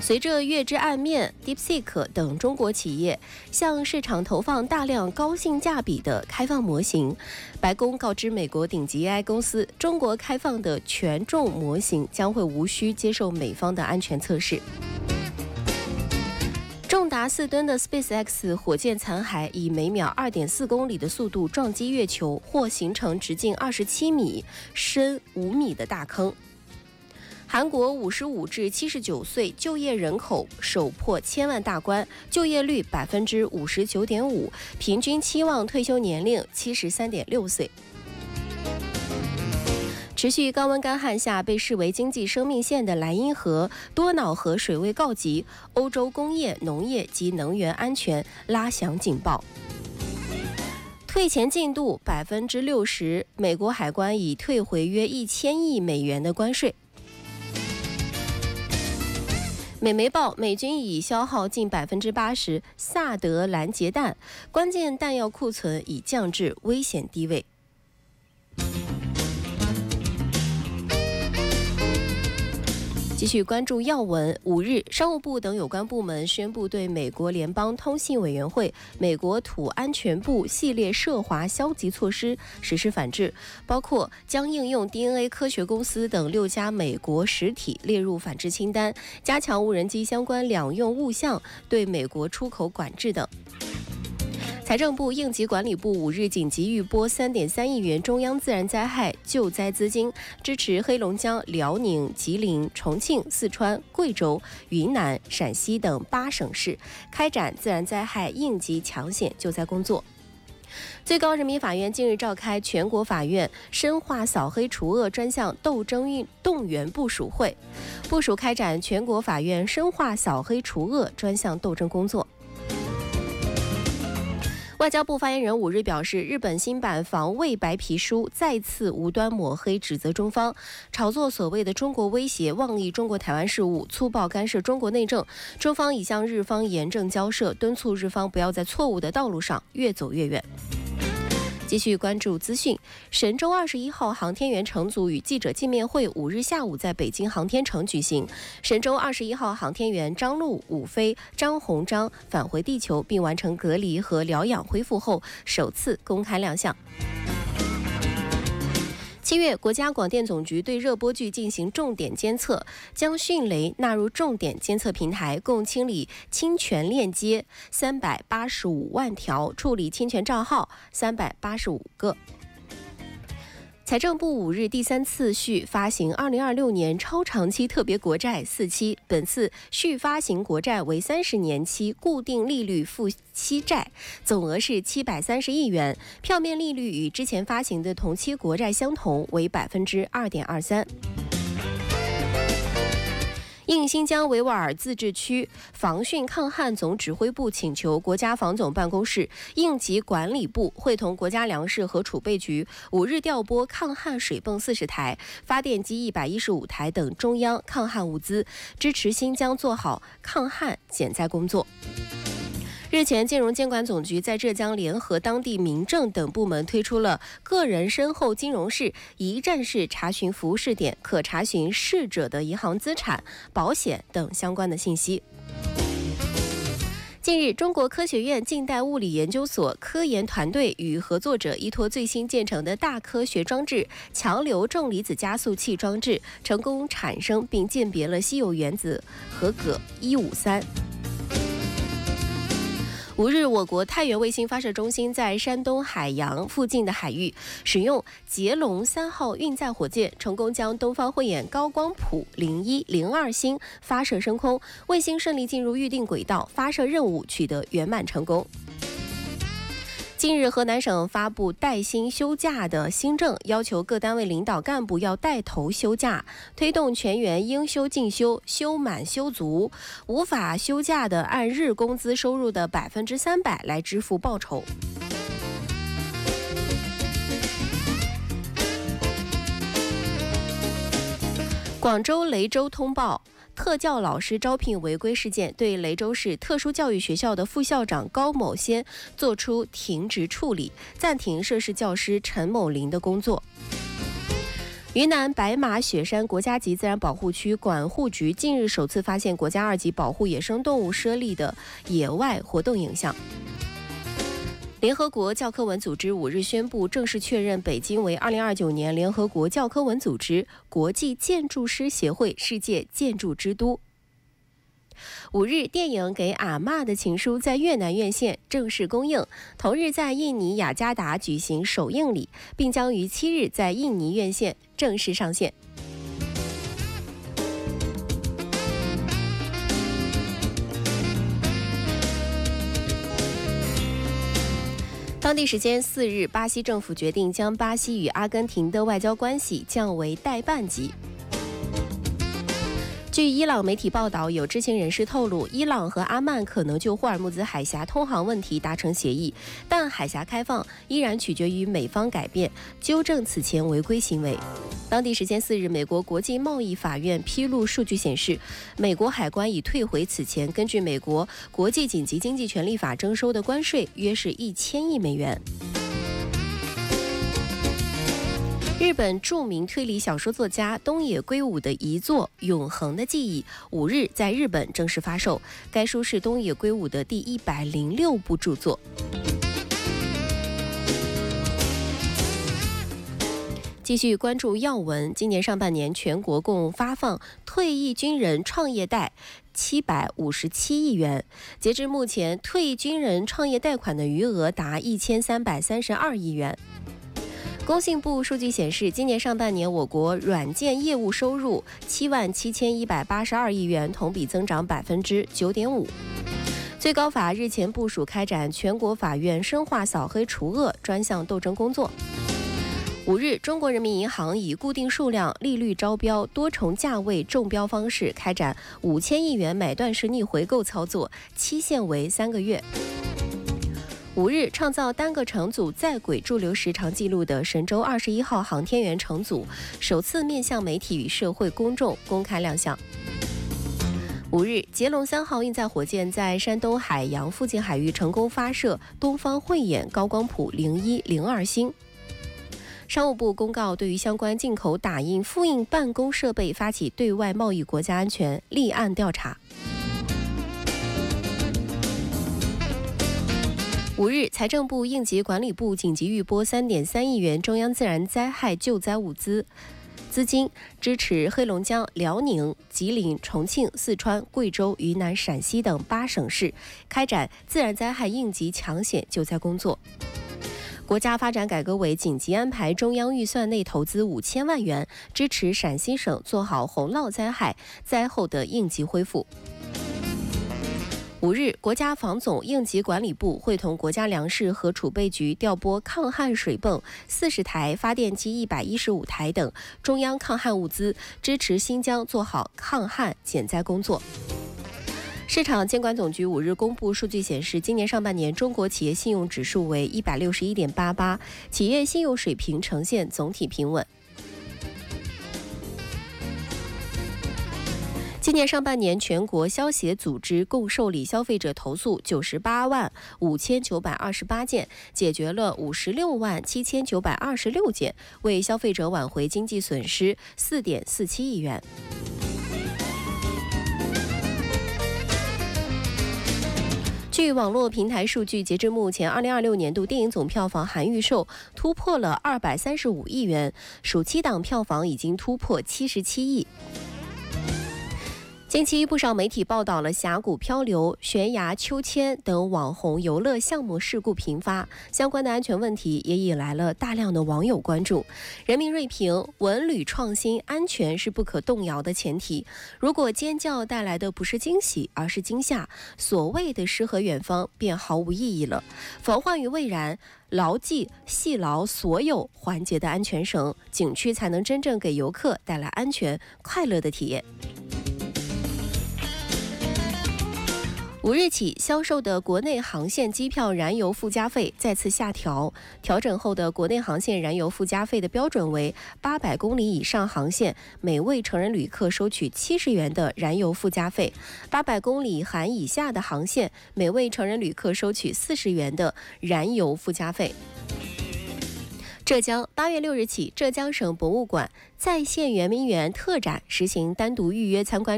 随着月之暗面、DeepSeek 等中国企业向市场投放大量高性价比的开放模型，白宫告知美国顶级 AI 公司，中国开放的权重模型将会无需接受美方的安全测试。重达4吨的 SpaceX 火箭残骸以每秒2.4公里的速度撞击月球，或形成直径27米、深5米的大坑。韩国55至79岁就业人口首破1000万大关，就业率59.5%，平均期望退休年龄73.6岁。持续高温干旱下，被视为经济生命线的莱茵河、多瑙河水位告急，欧洲工业、农业及能源安全拉响警报。退钱进度60%，美国海关已退回约1000亿美元的关税。美媒报，美军已消耗近80%萨德兰捷弹，关键弹药库存已降至危险低位。继续关注要闻。5日，商务部等有关部门宣布对美国联邦通信委员会、美国土安全部系列涉华消极措施实施反制，包括将应用 DNA 科学公司等6家美国实体列入反制清单，加强无人机相关两用物项对美国出口管制等。财政部应急管理部5日紧急预拨3.3亿元中央自然灾害救灾资金，支持黑龙江、辽宁、吉林、重庆、四川、贵州、云南、陕西等8省市开展自然灾害应急抢险救灾工作。最高人民法院近日召开全国法院深化扫黑除恶专项斗争动员部署会，部署开展全国法院深化扫黑除恶专项斗争工作。外交部发言人5日表示，日本新版防卫白皮书再次无端抹黑指责中方炒作所谓的中国威胁，妄议中国台湾事务，粗暴干涉中国内政。中方已向日方严正交涉，敦促日方不要在错误的道路上越走越远。继续关注资讯，神舟21号航天员乘组与记者见面会5日下午在北京航天城举行。神舟21号航天员张陆、伍飞、张鸿章返回地球并完成隔离和疗养恢复后，首次公开亮相。7月，国家广电总局对热播剧进行重点监测，将迅雷纳入重点监测平台，共清理侵权链接385万条，处理侵权账号385个。财政部5日第3次续发行2026年超长期特别国债4期，本次续发行国债为30年期固定利率付期债，总额是730亿元，票面利率与之前发行的同期国债相同，为2.23%。应新疆维吾尔自治区防汛抗旱总指挥部请求，国家防总办公室、应急管理部会同国家粮食和储备局5日调拨抗旱水泵40台、发电机115台等中央抗旱物资，支持新疆做好抗旱减灾工作。日前，金融监管总局在浙江联合当地民政等部门推出了个人身后金融室一站式查询服务试点，可查询逝者的银行资产、保险等相关的信息。近日，中国科学院近代物理研究所科研团队与合作者依托最新建成的大科学装置强流重离子加速器装置，成功产生并鉴别了稀有原子核铬153。5日，我国太原卫星发射中心在山东海洋附近的海域，使用捷龙3号运载火箭，成功将东方慧眼高光谱01、02星发射升空，卫星顺利进入预定轨道，发射任务取得圆满成功。近日，河南省发布带薪休假的新政，要求各单位领导干部要带头休假，推动全员应休尽休、休满休足，无法休假的按日工资收入的300%来支付报酬。广州雷州通报特教老师招聘违规事件，对雷州市特殊教育学校的副校长高某先作出停职处理，暂停涉事教师陈某林的工作。 云南白马雪山国家级自然保护区管护局近日首次发现国家2级保护野生动物猞猁的野外活动影像。联合国教科文组织5日宣布正式确认北京为2029年联合国教科文组织国际建筑师协会世界建筑之都。5日，电影《给阿嬷的情书》在越南院线正式公映，同日在印尼雅加达举行首映礼，并将于7日在印尼院线正式上线。当地时间4日，巴西政府决定将巴西与阿根廷的外交关系降为代办级。据伊朗媒体报道，有知情人士透露，伊朗和阿曼可能就霍尔木兹海峡通航问题达成协议，但海峡开放依然取决于美方改变，纠正此前违规行为。当地时间4日，美国国际贸易法院披露数据显示，美国海关已退回此前根据美国国际紧急经济权利法征收的关税，约是1000亿美元。日本著名推理小说作家东野圭吾的遗作《永恒的记忆》5日在日本正式发售。该书是东野圭吾的第106部著作。继续关注要闻，今年上半年全国共发放退役军人创业贷757亿元，截至目前，退役军人创业贷款的余额达1332亿元。工信部数据显示，今年上半年我国软件业务收入77182亿元，同比增长9.5%。最高法日前部署开展全国法院深化扫黑除恶专项斗争工作。5日，中国人民银行以固定数量、利率招标、多重价位中标方式开展5000亿元买断式逆回购操作，期限为3个月。5日，创造单个乘组在轨驻留时长纪录的神舟21号航天员乘组首次面向媒体与社会公众公开亮相。5日，捷龙3号运载火箭在山东海洋附近海域成功发射东方慧眼高光谱01、02星。商务部公告，对于相关进口打印、复印办公设备发起对外贸易国家安全立案调查。5日，财政部应急管理部紧急预拨3.3亿元中央自然灾害救灾物资金，支持黑龙江、辽宁、吉林、重庆、四川、贵州、云南、陕西等8省市开展自然灾害应急抢险救灾工作。国家发展改革委紧急安排中央预算内投资5000万元，支持陕西省做好洪涝灾害灾后的应急恢复。5日，国家防总应急管理部会同国家粮食和储备局调拨抗旱水泵40台、发电机115台等中央抗旱物资，支持新疆做好抗旱减灾工作。市场监管总局5日公布数据显示，今年上半年中国企业信用指数为161.88，企业信用水平呈现总体平稳。今年上半年，全国消协组织共受理消费者投诉98万5928件，解决了56万7926件，为消费者挽回经济损失4.47亿元。据网络平台数据，截至目前，2026年度电影总票房含预售突破了235亿元，暑期档票房已经突破77亿。近期不少媒体报道了峡谷漂流、悬崖秋千等网红游乐项目事故频发，相关的安全问题也引来了大量的网友关注。人民锐评：文旅创新，安全是不可动摇的前提。如果尖叫带来的不是惊喜，而是惊吓，所谓的诗和远方便毫无意义了。防患于未然，牢记系牢所有环节的安全绳，景区才能真正给游客带来安全快乐的体验。5日起销售的国内航线机票燃油附加费再次下调，调整后的国内航线燃油附加费的标准为800公里以上航线每位成人旅客收取70元的燃油附加费，800公里含以下的航线每位成人旅客收取40元的燃油附加费。 浙江8月6日起，浙江省博物馆在线圆明园特展实行单独预约参观